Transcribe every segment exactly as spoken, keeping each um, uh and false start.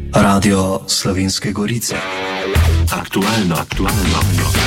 Radio Slovenske Gorice. Aktualno, aktualno,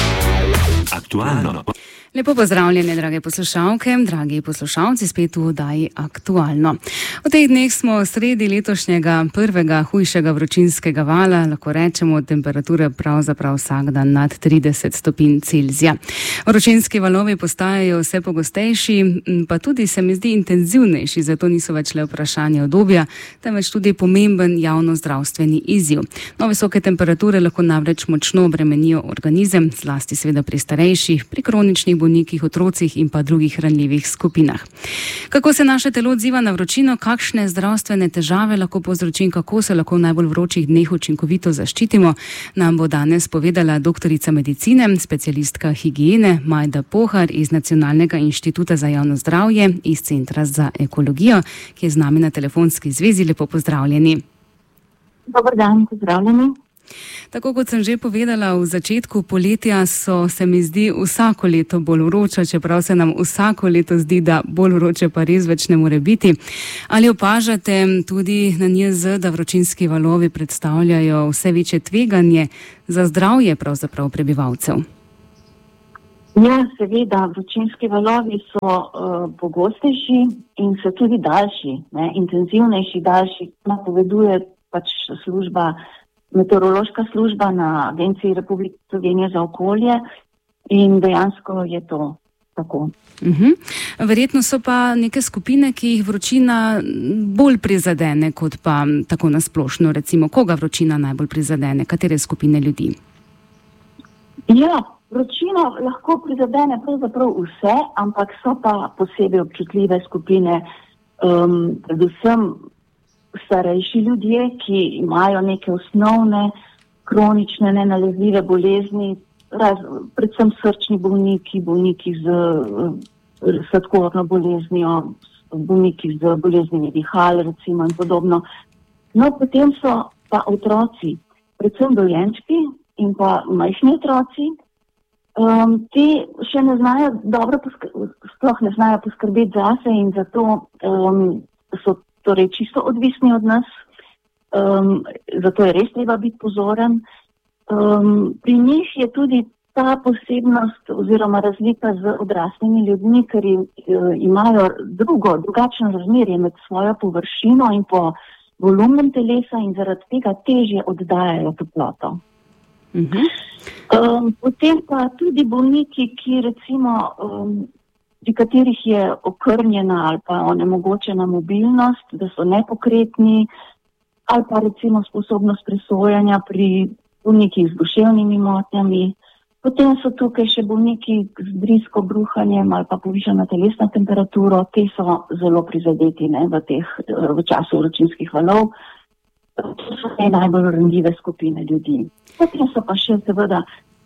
aktualno. Lepo pozdravljene, drage poslušalke, dragi poslušalci, spet v oddaji Aktualno. V teh dneh smo sredi letošnjega prvega hujšega vročinskega vala, lahko rečemo, temperature pravzaprav vsak dan nad trideset stopinj Celzija. Vročinski valovi postajajo vse pogostejši, pa tudi se mi zdi intenzivnejši, zato niso več le vprašanje obdobja, temveč tudi pomemben javnozdravstveni izziv. No, visoke temperature lahko namreč močno obremenijo organizem, zlasti seveda pri starejših, pri kroničnih bolnikih, otrocih in pa drugih ranljivih skupinah. Kako se naše telo odziva na vročino, kakšne zdravstvene težave lahko povzroči in kako se lahko v najbolj vročih dneh učinkovito zaščitimo, nam bo danes povedala doktorica medicine, specialistka higiene Majda Pohar iz Nacionalnega inštituta za javno zdravje iz Centra za ekologijo, ki je z nami na telefonski zvezi. Lepo pozdravljeni. Dobar dan, pozdravljeni. Tako kot sem že povedala, v začetku poletja so, se mi zdi, vsako leto bolj vroča, čeprav se nam vsako leto zdi, da bolj vroče pa res več ne more biti. Ali opažate tudi na N I Z, da vročinski valovi predstavljajo vse večje tveganje za zdravje pravzaprav prebivalcev? Ja, seveda, vročinski valovi so uh, pogostejši in so tudi daljši, ne, intenzivnejši, daljši, napoveduje pač služba meteorološka služba na Agenciji Republike Slovenije za okolje in dejansko je to tako. Uh-huh. Verjetno so pa neke skupine, ki jih vročina bolj prizadene kot pa tako nasplošno. Recimo, koga vročina najbolj prizadene? Katere skupine ljudi? Ja, vročina lahko prizadene pravzaprav vse, ampak so pa posebej občutljive skupine, um, predvsem starejši ljudje, ki imajo neke osnovne kronične nenalezljive bolezni, raz, predvsem srčni bolniki, bolniki z uh, sladkorno boleznijo, bolniki z boleznimi dihal, recimo in podobno. No, potem so pa otroci, predvsem dojenčki in pa majhni otroci, um, ti še ne znajo dobro, poskr- sploh ne znajo poskrbeti zase in zato um, so torej čisto odvisni od nas, um, zato je res treba biti pozoren. Um, pri njih je tudi ta posebnost oziroma razlika z odraslimi ljudmi, ker uh, imajo drugo, drugačno razmerje med svojo površino in po volumnem telesa in zaradi tega težje oddajajo toploto. Uh-huh. Um, potem pa tudi bolniki, ki recimo um, pri katerih je okrnjena ali pa onemogočena mobilnost, da so nepokretni, ali pa recimo sposobnost presojanja pri bolnikih z duševnimi motnjami. Potem so tukaj še bolniki z brizko bruhanjem ali pa povišana telesna temperatura, te so zelo prizadeti, ne, v, teh, v času vročinskih valov. To so te najbolj ranljive skupine ljudi. Potem so pa še seveda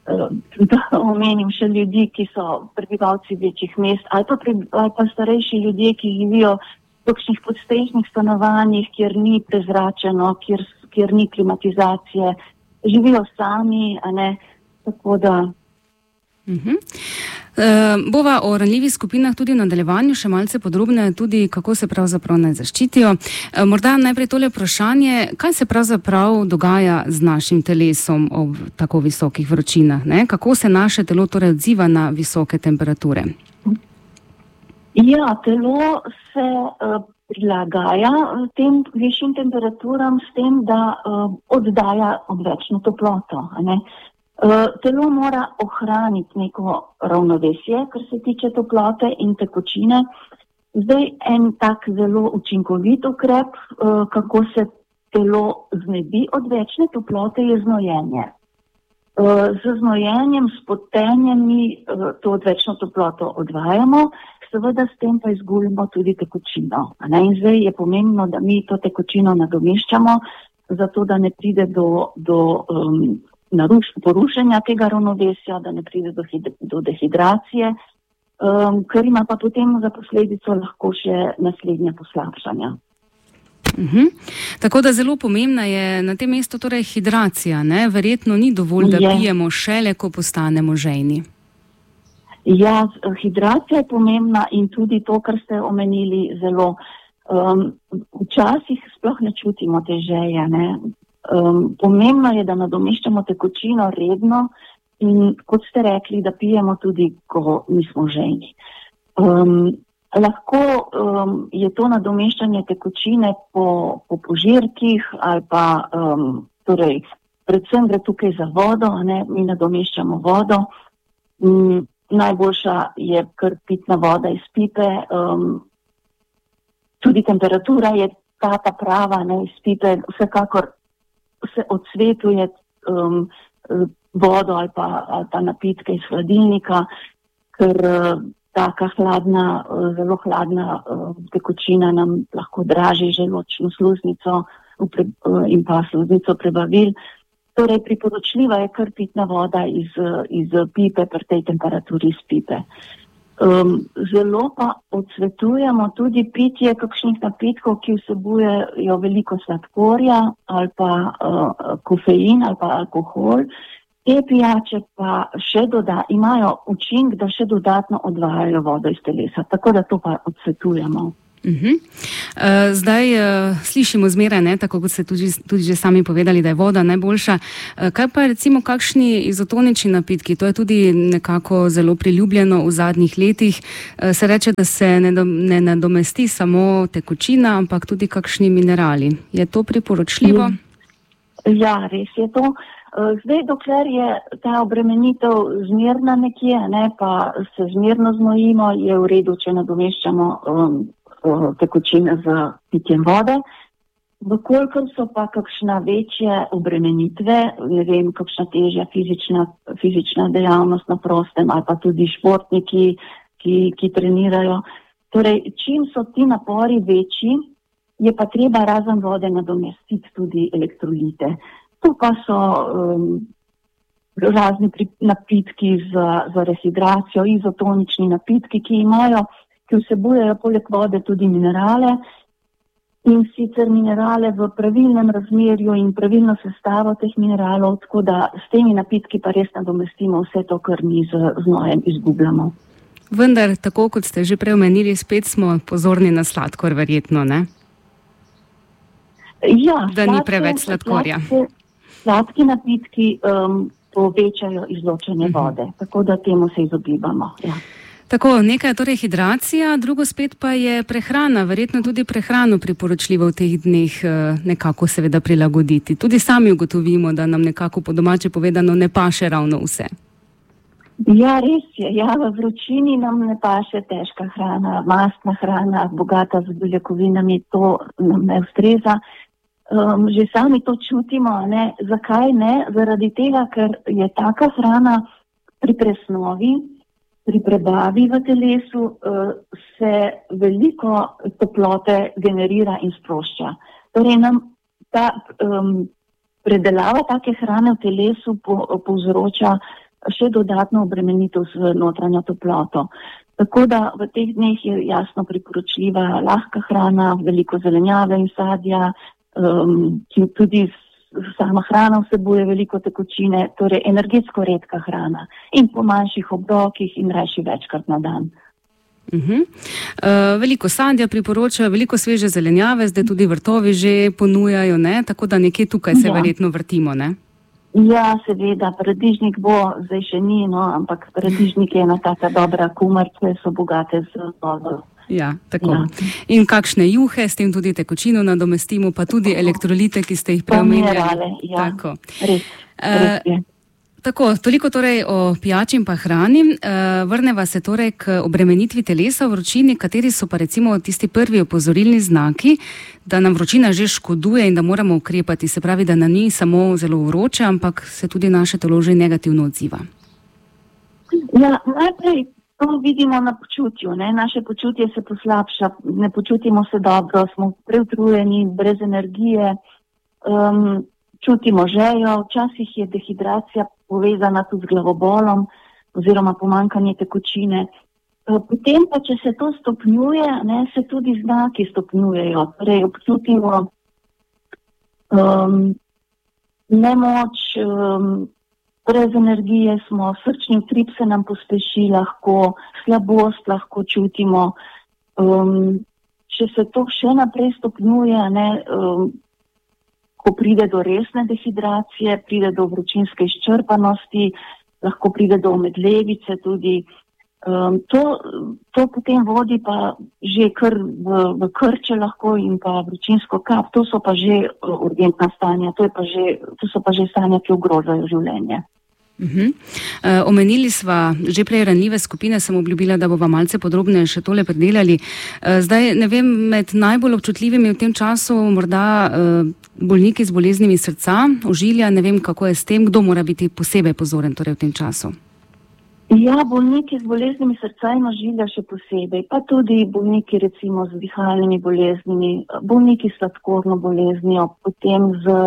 da omenim še ljudi, ki so prebivalci večjih mest ali pa, pre, ali pa starejši ljudje, ki živijo v takšnih podstrešnih stanovanjih, kjer ni prezračeno, kjer, kjer ni klimatizacije, živijo sami, a ne, tako da. Uh-huh. Uh, bova o ranljivih skupinah tudi v nadaljevanju še malce podrobneje, tudi kako se pravzaprav naj zaščitijo. Uh, morda najprej tole vprašanje, kaj se pravzaprav dogaja z našim telesom ob tako visokih vročinah, ne? Kako se naše telo torej odziva na visoke temperature? Ja, telo se uh, prilagaja tem višjim temperaturam s tem, da uh, oddaja odvečno toploto, a ne? Uh, telo mora ohraniti neko ravnovesje, kar se tiče toplote in tekočine. Zdaj en tak zelo učinkovit ukrep, uh, kako se telo znebi odvečne toplote, je znojenje. Uh, z znojenjem, s potenjami uh, to odvečno toploto odvajamo, seveda s tem pa izgubimo tudi tekočino. In zdaj je pomembno, da mi to tekočino nadomeščamo, zato da ne pride do, do um, naruš, porušenja tega ravnovesja, da ne pride do, hid, do dehidracije, um, kar ima pa potem za posledico lahko še naslednje poslabšanja. Uh-huh. Tako da zelo pomembna je na tem mestu torej hidracija, ne? Verjetno ni dovolj, da je. pijemo šele, ko postanemo žejni. Ja, hidracija je pomembna in tudi to, kar ste omenili, zelo. Um, včasih sploh ne čutimo te žeje, ne? Um, pomembno je, da nadomeščamo tekočino redno in kot ste rekli, da pijemo tudi, ko nismo žejni. Um, lahko um, je to nadomeščanje tekočine po, po požirkih ali pa, um, torej, predvsem gre tukaj za vodo, ne? Mi nadomeščamo vodo. Um, najboljša je kar pitna voda iz pipe. Um, tudi temperatura je ta, ta prava, ne, iz pipe, vsekakor se odsvetuje um, vodo ali pa, ali pa napitke iz hladilnika, ker uh, taka hladna, uh, zelo hladna uh, tekočina nam lahko draži želodčno sluznico pre, uh, in pa sluznico prebavil. Torej, priporočljiva je kar pitna voda iz, iz pipe, pri tej temperaturi iz pipe. Um, zelo pa odsvetujemo tudi pitje kakšnih napitkov, ki vsebujejo veliko sladkorja ali pa uh, kofein ali pa alkohol. Te pijače pa še doda, imajo učinek, da še dodatno odvajajo vodo iz telesa, tako da to pa odsvetujemo. Uh-huh. Uh, zdaj uh, slišimo zmeraj, ne, tako kot ste tudi, tudi že sami povedali, da je voda najboljša. Uh, kaj pa recimo kakšni izotonični napitki? To je tudi nekako zelo priljubljeno v zadnjih letih. Uh, se reče, da se ne, do, ne nadomesti samo tekočina, ampak tudi kakšni minerali. Je to priporočljivo? Ja, res je to. Zdaj, dokler je ta obremenitev zmerna nekje, ne, pa se zmerno znojimo, je v redu, če nadomeščamo um, tekočine z pitjem vode. Vkolikor so pa kakšna večje obremenitve, ne vem, kakšna težja fizična, fizična dejavnost na prostem ali pa tudi športniki, ki, ki trenirajo. Torej, čim so ti napori večji, je pa treba razen vode nadomestiti tudi elektrolite. To pa so um, razni pri, napitki za, za rehidracijo, izotonični napitki, ki imajo ki vsebujejo poleg vode tudi minerale in sicer minerale v pravilnem razmerju in pravilno sestavo teh mineralov, tako da s temi napitki pa res nadomestimo vse to, kar mi z znojem izgubljamo. Vendar, tako kot ste že prej omenili, spet smo pozorni na sladkor, verjetno, ne? Ja, da ni preveč sladkorja. Sladke, sladki napitki um, povečajo izločanje uh-huh. vode, tako da temu se izogibamo, ja. Tako, nekaj je torej hidracija, drugo spet pa je prehrana. Verjetno tudi prehrano priporočljivo v teh dneh nekako seveda prilagoditi. Tudi sami ugotovimo, da nam nekako po domače povedano ne paše ravno vse. Ja, res je. Ja, v vročini nam ne paše težka hrana, mastna hrana, bogata z beljakovinami, to nam ne ustreza. Um, že sami to čutimo, ne? Zakaj ne? Zaradi tega, ker je taka hrana pri presnovi, pri prebavi v telesu uh, se veliko toplote generira in sprošča. Torej nam ta um, predelava take hrane v telesu po, povzroča še dodatno obremenitev z notranjo toploto. Tako da v teh dneh je jasno priporočljiva lahka hrana, veliko zelenjave in sadja, um, ki tudi sama hrana vsebuje veliko tekočine, torej energetsko redka hrana in po manjših obrokih in rajši večkrat na dan. Uh-huh. Uh, veliko sadja priporočajo, veliko sveže zelenjave, zdaj tudi vrtovi že ponujajo, ne? Tako da nekje tukaj se ja. verjetno vrtimo, ne? Ja, seveda, paradižnik bo, zdaj še ni, no, ampak paradižnik je ena taka dobra kumarce, so bogate z vodo. Ja, tako. Ja. In kakšne juhe, s tem tudi tekočino nadomestimo, pa tudi elektrolite, ki ste jih preomenjali. Ja, tako. Res, res je. Uh, tako, toliko torej o pijači in pa hrani. Uh, vrneva se torej k obremenitvi telesa v vročini, kateri so pa recimo tisti prvi opozorilni znaki, da nam vročina že škoduje in da moramo ukrepati. Se pravi, da nam ni samo zelo vroče, ampak se tudi naše telo že negativno odziva. Ja, najprej to vidimo na počutju, ne? Naše počutje se poslabša, ne počutimo se dobro, smo preutrujeni, brez energije, um, čutimo žejo, včasih je dehidracija povezana tudi z glavobolom oziroma pomanjkanje tekočine. Potem pa, če se to stopnjuje, ne, se tudi znaki stopnjujejo, torej občutimo um, nemoč, um, brez energije smo, srčni utrip se nam pospeši lahko, slabost lahko čutimo. Um, če se to še naprej stopnjuje, ne, um, lahko pride do resne dehidracije, pride do vročinske izčrpanosti, lahko pride do omedlevice tudi. Um, to, to potem vodi pa že kar v, v krče lahko in pa vročinsko kap. To so pa že urgentna stanja, to, je pa že, to so pa že stanja, ki ogrožajo življenje. Uh-huh. E, omenili sva že prej ranljive skupine, sem obljubila, da bova malce podrobneje še tole predelali. E, zdaj, ne vem, med najbolj občutljivimi v tem času morda e, bolniki z boleznimi srca, ožilja, ne vem, kako je s tem, kdo mora biti posebej pozoren torej v tem času. Ja, bolniki z boleznimi srca in ožilja še posebej, pa tudi bolniki recimo z dihalnimi boleznimi, bolniki s sladkorno boleznijo, potem z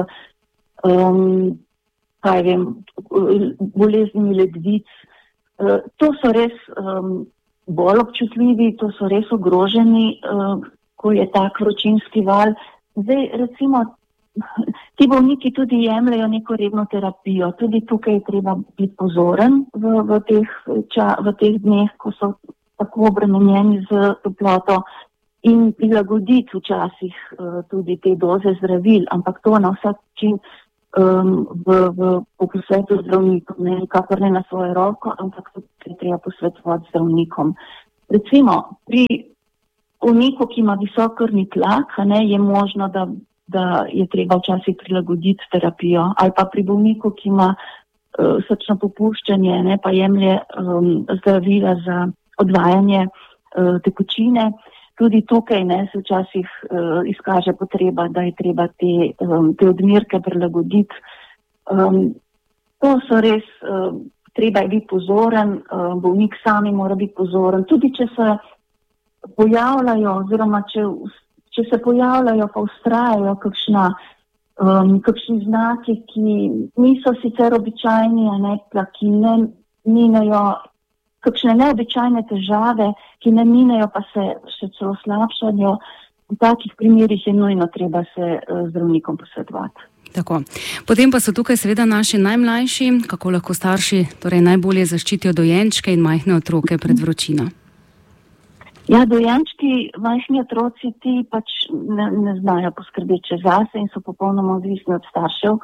um, kaj vem, boleznimi ledvic. Uh, to so res um, bolj občutljivi, to so res ogroženi, uh, ko je tak vročinski val. Zdaj recimo ti bolniki tudi jemljajo neko redno terapijo. Tudi tukaj je treba biti pozoren v, v, teh, ča, v teh dneh, ko so tako obremenjeni z toploto in prilagoditi včasih uh, tudi te doze zdravil, ampak to na vsak način um, v, v, v posvetu zdravnikom, ne nikakor ne na svojo roko, ampak tudi je treba posvetovati zdravnikom. Recimo pri bolniku, ki ima visok krvni tlak, ne, je možno, da da je treba včasih prilagoditi terapijo, ali pa pri bolniku, ki ima uh, srčno popuščanje, ne, pa jemlje um, zdravila za odvajanje uh, tekočine. Tudi tukaj ne, se včasih uh, izkaže potreba, da je treba te, um, te odmerke prilagoditi. Um, to so res, uh, treba je biti pozoren, uh, bolnik sami mora biti pozoren. Tudi če se pojavljajo, oziroma če Če se pojavljajo, pa ustrajajo kakšna, um, kakšni znaki, ki niso sicer običajni, a ne, ki ne minejo, kakšne neobičajne težave, ki ne minejo, pa se še celo slabšajo. V takih primerih je nujno treba se uh, zdravnikom posvetovati. Tako. Potem pa so tukaj seveda naši najmlajši, kako lahko starši torej najbolje zaščitijo dojenčke in majhne otroke pred vročino. Ja, dojenčki, majhni otroci, ti pač ne, ne znajo poskrbeti zase in so popolnoma odvisni od staršev.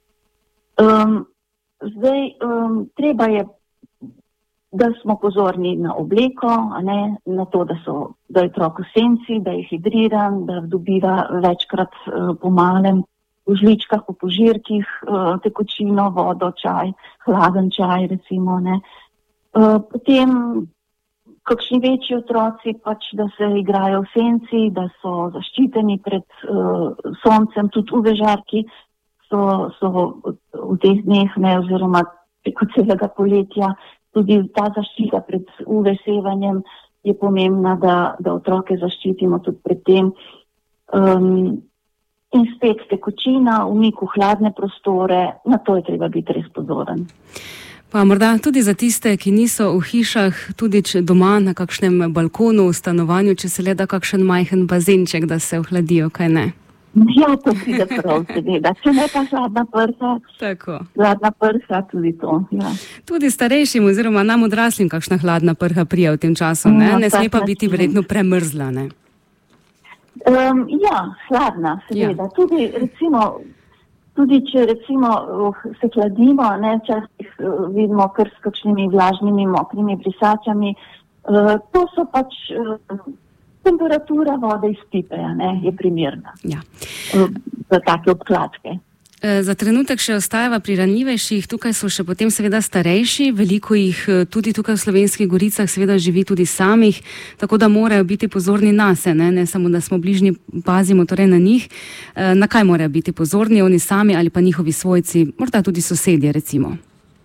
Um, zdaj, um, treba je, da smo pozorni na obleko, a ne, na to, da, so, da je otrok v senci, da je hidriran, da dobiva večkrat uh, po malem v žličkah, po požirkih, uh, tekočino, vodo, čaj, hladen čaj recimo. Ne. Uh, potem kakšni večji otroci pač, da se igrajo v senci, da so zaščiteni pred uh, soncem, tudi U V žarki so, so v teh dneh, ne, oziroma preko celega poletja, tudi ta zaščita pred U V sevanjem je pomembna, da, da otroke zaščitimo tudi pred tem. Um, in spet tekočina, umik v hladne prostore, na to je treba biti res pozoren. Pa morda tudi za tiste, ki niso v hišah, tudi doma na kakšnem balkonu, v stanovanju, če se le da kakšen majhen bazenček, da se ohladijo, kaj ne? Ja, to pride prav, seveda. Če ne pa hladna prha, Tako. hladna prha tudi to. Ja. Tudi starejšim oziroma nam odraslim kakšna hladna prha prija v tem času, ne? Ne sme pa biti verjetno premrzla, ne? Um, ja, hladna, seveda. Ja. Tudi recimo... Tudi če recimo uh, se hladimo, ne, včasih uh, vidimo kar s kakšnimi vlažnimi, mokrimi brisačami, uh, to so pač uh, temperatura vode iz pipe, ne, je primerna ja. uh, za take obkladke. Za trenutek še ostajava pri ranljivejših, tukaj so še potem seveda starejši, veliko jih tudi tukaj v Slovenskih Goricah seveda živi tudi samih, tako da morajo biti pozorni nase, ne, ne samo da smo bližnji, pazimo torej na njih. Na kaj morajo biti pozorni oni sami ali pa njihovi svojci, morda tudi sosedje recimo?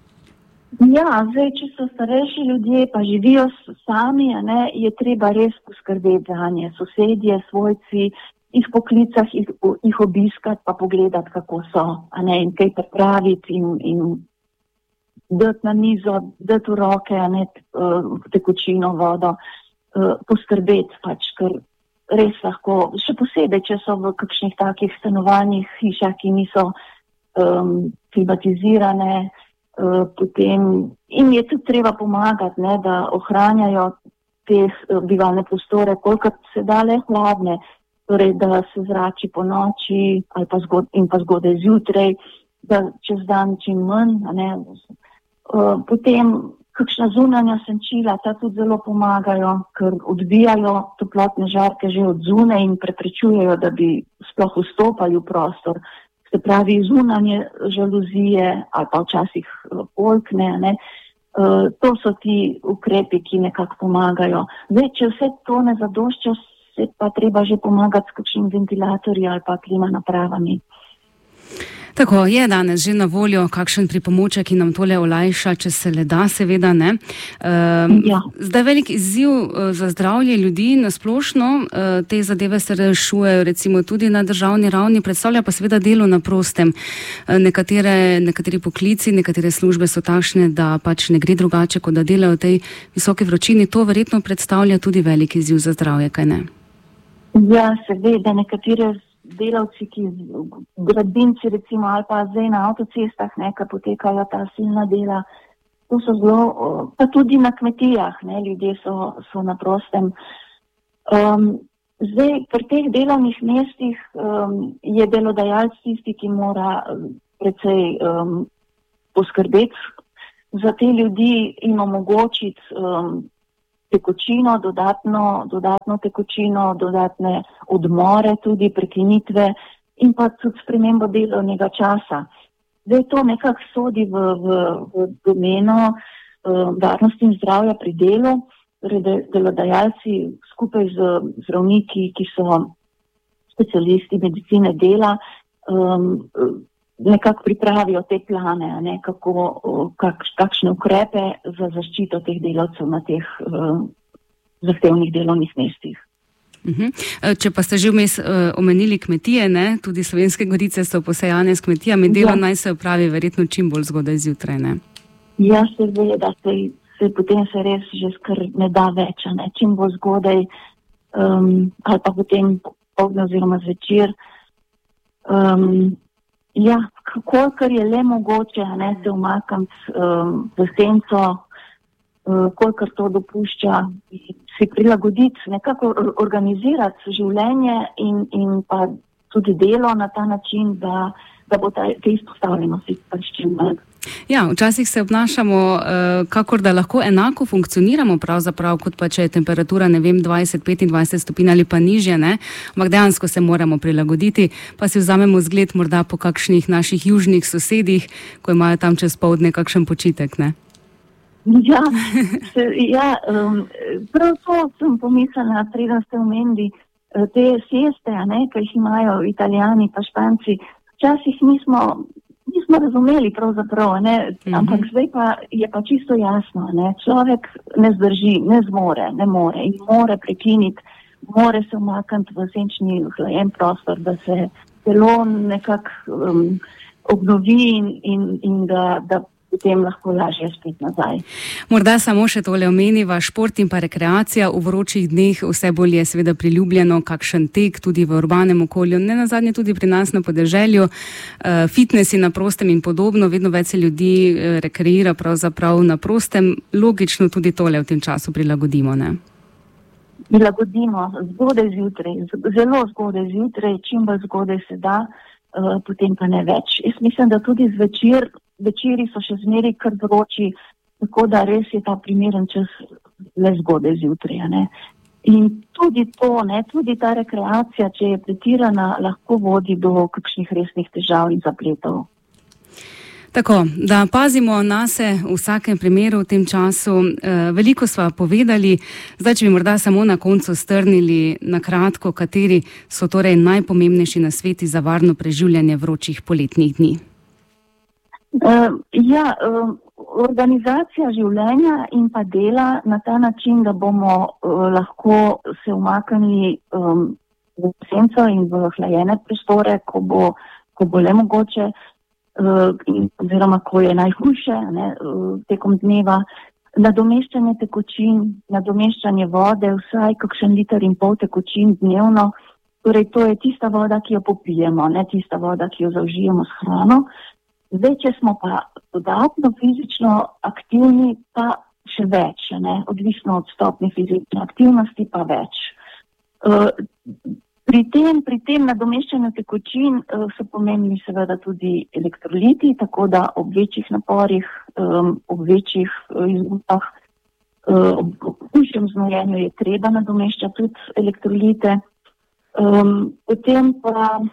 Ja, zdaj, če so starejši ljudje, pa živijo sami, ne, je treba res poskrbeti za nje, sosedje, svojci, jih poklicah, jih, jih obiskati, pa pogledati, kako so, a ne, in kaj pripraviti in, in dati na mizo, dati v roke, a ne, tekočino, vodo, poskrbeti pač, ker res lahko, še posebej, če so v kakšnih takih stanovanjih, hišah, ki niso um, klimatizirane, uh, potem in je tudi treba pomagati, ne, da ohranjajo te uh, bivalne prostore, kolikor se da le hladne. torej da se zrači po noči ali pa zgod, in pa zgodaj zjutraj, da čez dan čim manj. Ne. Uh, potem kakšna zunanja senčila, ta tudi zelo pomagajo, ker odbijajo toplotne žarke že od zunaj in preprečujejo, da bi sploh vstopali v prostor. Se pravi, zunanje žaluzije ali pa včasih polkne, ne. Uh, to so ti ukrepi, ki nekako pomagajo. Zdaj, če vse to ne zadošča, se pa treba že pomagati s kakšnim ventilatorji ali pa klima napravami. Tako, je danes že na voljo kakšen pripomoček, ki nam tole olajša, če se le da, seveda, ne. Uh, ja. Zdaj velik izziv uh, za zdravje ljudi na splošno, uh, te zadeve se rešujejo recimo tudi na državni ravni, predstavlja pa seveda delo na prostem. Uh, nekatere, nekateri poklici, nekatere službe so takšne, da pač ne gre drugače, kot da delajo v tej visoki vročini. To verjetno predstavlja tudi velik izziv za zdravje, kaj ne? Ja, seveda, nekatere delavci, ki gradbinci recimo ali pa zdaj na avtocestah, ne, ki potekajo ta silna dela, to so zelo, pa tudi na kmetijah, ne, ljudje so, so na prostem. Um, zdaj, pri teh delovnih mestih um, je delodajalec tisti, ki mora precej um, poskrbeti za te ljudi in omogočiti um, tekočino, dodatno, dodatno tekočino, dodatne odmore, tudi prekinitve in pa tudi spremembo delovnega časa. Zdaj to nekako sodi v, v, v domeno uh, varnosti in zdravja pri delu, torej de, delodajalci skupaj z zdravniki, ki so specialisti medicine dela, um, nekako pripravijo te plane, ne, kako, kak, kakšne ukrepe za zaščito teh delavcev na teh uh, zahtevnih delovnih mestih. Uh-huh. Če pa ste že vmes uh, omenili kmetije, ne, tudi Slovenske Gorice so posejane s kmetijami, delo ja. Naj se opravi verjetno čim bolj zgodaj zjutraj, ne? Ja, se ve, da se, se potem se res že skar ne da več, ne, čim bolj zgodaj, um, ali pa potem popoldne oziroma zvečer. Um, Ja, kolikor je le mogoče, ne, se umakniti um, v senco, uh, kolikor to dopušča, si prilagoditi, nekako organizirati življenje in, in pa tudi delo na ta način, da, da bo ta, te izpostavljenosti pač čim manj. Ja, včasih se obnašamo, uh, kakor da lahko enako funkcioniramo pravzaprav, kot pa če je temperatura, ne vem, dvajset, petindvajset stopinj ali pa nižje, ne, ampak dejansko se moramo prilagoditi, pa si vzamemo zgled morda po kakšnih naših južnih sosedih, ko imajo tam čez poldne kakšen počitek, ne? Ja, se, ja um, prav to sem pomislila, preden ste omenili te sieste, ne, ki jih imajo Italijani pa Španci, včasih nismo nismo razumeli pravzaprav, ne, mm-hmm. ampak zdaj pa je pa čisto jasno, ne, človek ne zdrži, ne zmore, ne more in more prekiniti, more se umakniti v senčni hlajen prostor, da se telo nekako um, obnovi in, in, in da, da potem lahko lažje spet nazaj. Morda samo še tole omeniva, šport in pa rekreacija v vročih dneh vse bolj je seveda priljubljeno, kakšen tek tudi v urbanem okolju, ne nazadnje tudi pri nas na podeželju, uh, fitnesi na prostem in podobno, vedno več se ljudi uh, rekreira pravzaprav na prostem, logično tudi tole v tem času prilagodimo, ne? Prilagodimo zgodaj zjutraj, zelo zgodaj zjutraj, čim bolj zgodaj se da, uh, potem pa ne več. Jaz mislim, da tudi zvečer Večeri so še zmeri kar vroči, tako da res je ta primeren čas le zgodaj zjutraj, ne. In tudi to, ne, tudi ta rekreacija, če je pretirana, lahko vodi do kakšnih resnih težav in zapletov. Tako, da pazimo nase v vsakem primeru v tem času. E, veliko sva povedali, zdaj, če bi morda samo na koncu strnili na kratko, kateri so torej najpomembnejši nasveti za varno preživljanje vročih poletnih dni. Uh, ja, uh, organizacija življenja in pa dela na ta način, da bomo uh, lahko se umaknili um, v senco in v hlajene prostore, ko bo, ko bo le mogoče, uh, in, oziroma ko je najhujše, ne, uh, tekom dneva, nadomeščanje tekočin, nadomeščanje vode, vsaj kakšen liter in pol tekočin dnevno, torej to je tista voda, ki jo popijemo, ne tista voda, ki jo zaužijemo s hrano. Zdaj, če smo pa dodatno fizično aktivni, pa še več, ne? Odvisno od stopnje fizične aktivnosti, pa več. Uh, Pri tem, pri tem nadomeščanju tekočin uh, so pomembni seveda tudi elektroliti, tako da ob večjih naporih, um, ob večjih uh, izgubah, uh, ob hujšem znojenju je treba nadomeščati tudi elektrolite. Um, potem pa, uh,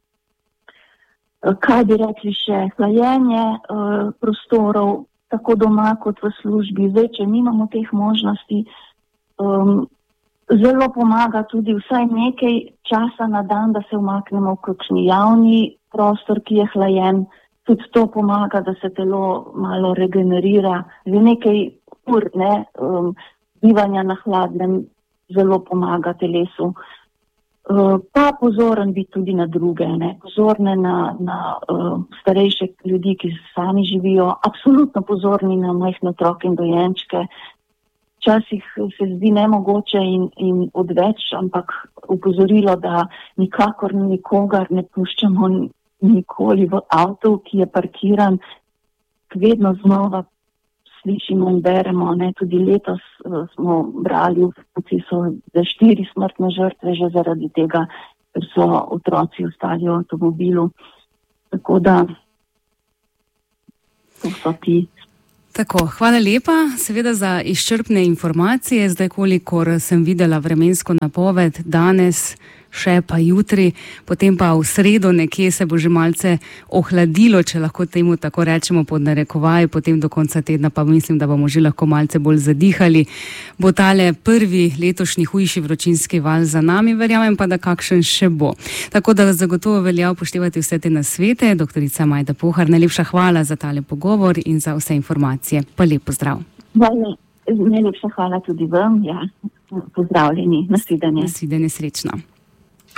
kaj bi rekli še, hlajenje uh, prostorov, tako doma kot v službi. Zdaj, če nimamo teh možnosti, um, zelo pomaga tudi vsaj nekaj časa na dan, da se umaknemo v kakšni javni prostor, ki je hlajen. Tudi to pomaga, da se telo malo regenerira. Že nekaj ur ne, um, bivanja na hladnem zelo pomaga telesu. Uh, pa pozoren biti tudi na druge, ne. Pozorne na, na uh, starejše ljudi, ki sami živijo. Absolutno pozorni na majhne otroke in dojenčke. Včasih se zdi nemogoče in, in odveč, ampak upozorilo, da nikakor nikogar ne puščamo nikoli v avtu, ki je parkiran. Vedno znova slišimo in beremo, ne, tudi letos uh, smo brali v procesu za štiri smrtne žrtve že zaradi tega, ker so otroci ostali v avtomobilu. Tako da to so ti. Tako, hvala lepa seveda za izčrpne informacije. Zdaj, kolikor sem videla vremensko napoved, danes, še pa jutri, potem pa v sredo nekje se bo že malce ohladilo, če lahko temu tako rečemo pod narekovaj, potem do konca tedna pa mislim, da bomo že lahko malce bolj zadihali. Bo tale prvi letošnji hujši vročinski val za nami, verjamem pa, da kakšen še bo. Tako da zagotovo velja upoštevati vse te nasvete. Doktorica Majda Pohar, najlepša hvala za tale pogovor in za vse informacije. Pa lep pozdrav. Hvala, najlepša hvala tudi vam. Ja. Pozdravljeni, nasvidenje. Nasvidenje, srečno.